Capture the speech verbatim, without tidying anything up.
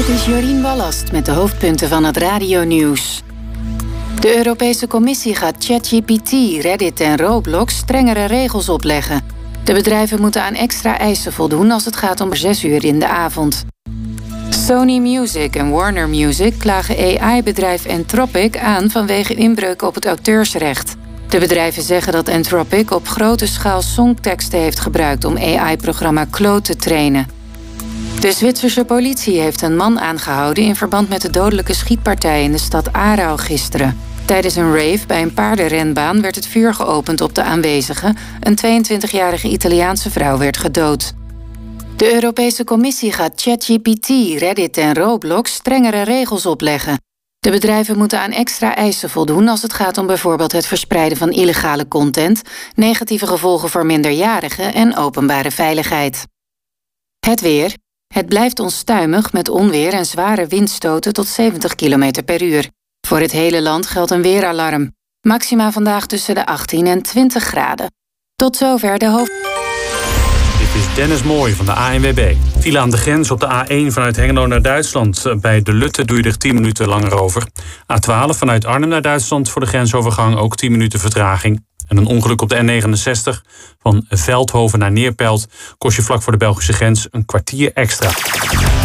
Dit is Jorien Wallast met de hoofdpunten van het radionieuws. De Europese Commissie gaat ChatGPT, Reddit en Roblox strengere regels opleggen. De bedrijven moeten aan extra eisen voldoen als het gaat om zes uur in de avond. Sony Music en Warner Music klagen A I-bedrijf Anthropic aan vanwege inbreuk op het auteursrecht. De bedrijven zeggen dat Anthropic op grote schaal songteksten heeft gebruikt om A I-programma Claude te trainen. De Zwitserse politie heeft een man aangehouden in verband met de dodelijke schietpartij in de stad Aarau gisteren. Tijdens een rave bij een paardenrenbaan werd het vuur geopend op de aanwezigen. Een tweeëntwintigjarige Italiaanse vrouw werd gedood. De Europese Commissie gaat ChatGPT, Reddit en Roblox strengere regels opleggen. De bedrijven moeten aan extra eisen voldoen als het gaat om bijvoorbeeld het verspreiden van illegale content, negatieve gevolgen voor minderjarigen en openbare veiligheid. Het weer. Het blijft onstuimig met onweer en zware windstoten tot zeventig kilometer per uur. Voor het hele land geldt een weeralarm. Maxima vandaag tussen de achttien en twintig graden. Tot zover de hoofd... Dit is Dennis Mooij van de A N W B. File aan de grens op de A één vanuit Hengelo naar Duitsland. Bij De Lutte doe je er tien minuten langer over. A twaalf vanuit Arnhem naar Duitsland voor de grensovergang ook tien minuten vertraging. En een ongeluk op de N negenenzestig van Veldhoven naar Neerpelt kost je vlak voor de Belgische grens een kwartier extra.